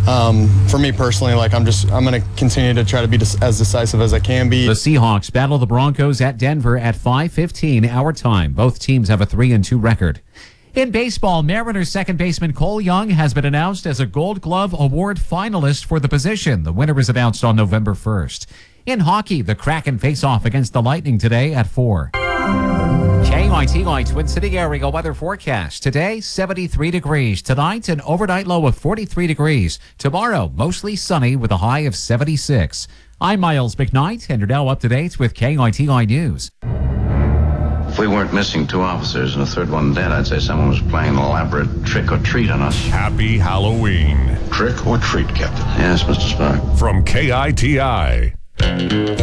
for me personally, like I'm going to continue to try to be as decisive as I can be. The Seahawks battle the Broncos at Denver at 5:15 our time. Both teams have a 3-2 record. In baseball, Mariners second baseman Cole Young has been announced as a Gold Glove Award finalist for the position. The winner is announced on November 1st. In hockey, the Kraken face off against the Lightning today at 4. KITI Twin City area weather forecast. Today, 73 degrees. Tonight, an overnight low of 43 degrees. Tomorrow, mostly sunny with a high of 76. I'm Miles McKnight, and you're now up to date with KITI News. If we weren't missing 2 officers and a third one dead, I'd say someone was playing an elaborate trick or treat on us. Happy Halloween. Trick or treat, Captain? Yes, Mr. Spock. From KITI.